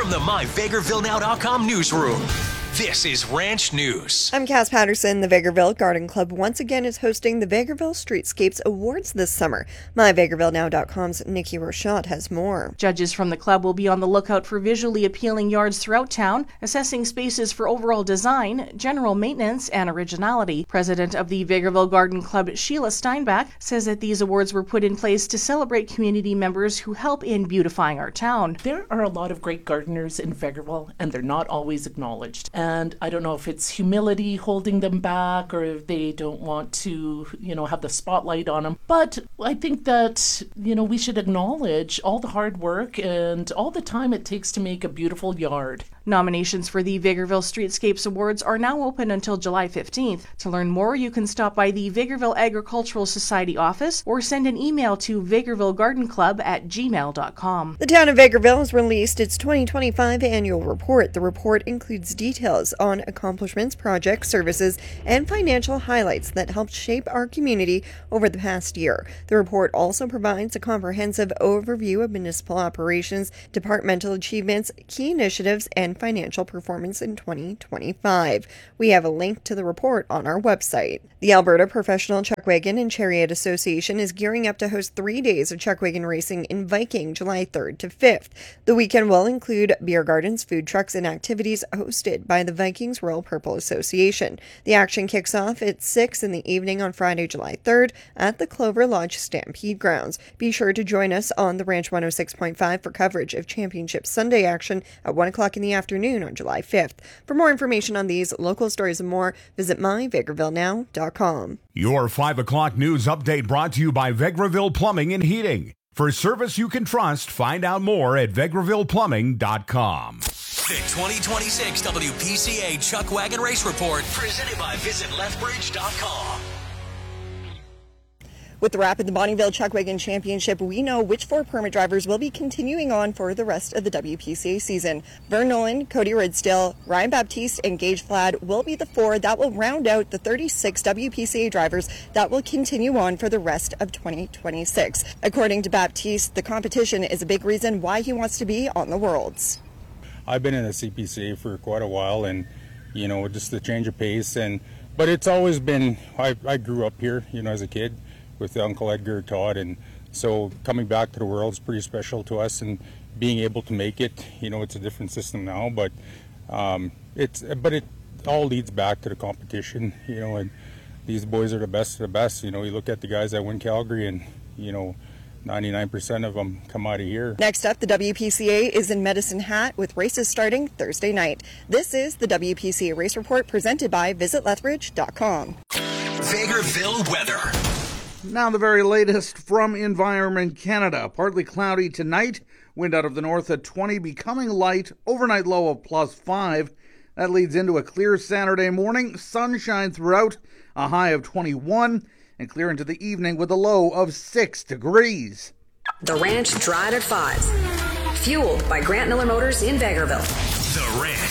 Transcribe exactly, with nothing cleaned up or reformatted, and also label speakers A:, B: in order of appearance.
A: from the my vegreville now dot com newsroom, this is Ranch News.
B: I'm Cass Patterson. The Vegreville Garden Club once again is hosting the Vegreville Streetscapes Awards this summer. my vegreville now dot com's Nikki Rochette has more.
C: Judges from the club will be on the lookout for visually appealing yards throughout town, assessing spaces for overall design, general maintenance, and originality. President of the Vegreville Garden Club, Sheila Steinbach, says that these awards were put in place to celebrate community members who help in beautifying our town.
D: There are a lot of great gardeners in Vegreville, and they're not always acknowledged. And I don't know if it's humility holding them back or if they don't want to, you know, have the spotlight on them. But I think that, you know, we should acknowledge all the hard work and all the time it takes to make a beautiful yard.
C: Nominations for the Vegreville Streetscapes Awards are now open until July fifteenth. To learn more, you can stop by the Vegreville Agricultural Society office or send an email to vegreville garden club at gmail dot com.
B: The town of Vegreville has released its twenty twenty-five annual report. The report includes details on accomplishments, projects, services, and financial highlights that helped shape our community over the past year. The report also provides a comprehensive overview of municipal operations, departmental achievements, key initiatives, and financial performance in twenty twenty-five. We have a link to the report on our website. The Alberta Professional Chuckwagon and Chariot Association is gearing up to host three days of chuckwagon racing in Viking, July third to fifth. The weekend will include beer gardens, food trucks, and activities hosted by the Vikings Royal Purple Association. The action kicks off at six in the evening on Friday, July third at the Clover Lodge Stampede Grounds. Be sure to join us on the Ranch one oh six point five for coverage of Championship Sunday action at one o'clock in the afternoon on July fifth. For more information on these local stories and more, visit my vegreville now dot com.
E: Your five o'clock news update brought to you by Vegreville Plumbing and Heating. For service you can trust, find out more at vegreville plumbing dot com.
A: The twenty twenty-six W P C A Chuck Wagon Race Report, presented by visit lethbridge dot com.
B: With the wrap of the Bonnyville Chuckwagon Championship, we know which four permit drivers will be continuing on for the rest of the W P C A season. Vern Nolan, Cody Ridsdale, Ryan Baptiste, and Gage Flad will be the four that will round out the thirty-six W P C A drivers that will continue on for the rest of twenty twenty-six. According to Baptiste, the competition is a big reason why he wants to be on the Worlds.
F: I've been in the C P C A for quite a while, and, you know, just the change of pace, and but it's always been, I, I grew up here, you know, as a kid, with Uncle Edgar Todd, and so coming back to the World is pretty special to us, and being able to make it, you know, it's a different system now, but um, it's but it all leads back to the competition, you know, and these boys are the best of the best. You know, you look at the guys that win Calgary, and, you know, ninety-nine percent of them come out of here.
B: Next up, the W P C A is in Medicine Hat with races starting Thursday night. This is the W P C A Race Report presented by visit lethbridge dot com.
A: Vegreville weather.
G: Now the very latest from Environment Canada. Partly cloudy tonight, wind out of the north at twenty, becoming light, overnight low of plus five. That leads into a clear Saturday morning, sunshine throughout, a high of twenty-one, and clear into the evening with a low of six degrees.
H: The Ranch Drive at five. Fueled by Grant Miller Motors in Vegreville.
A: The Ranch.